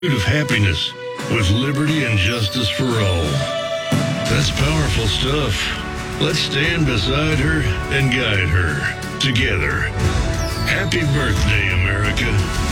of happiness with liberty and justice for all. That's powerful stuff. Let's stand beside her and guide her together. Happy birthday, America.